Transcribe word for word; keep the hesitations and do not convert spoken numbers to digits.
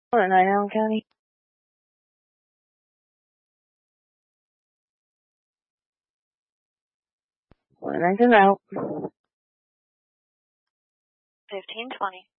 in Allen County. One active out. Fifteen twenty.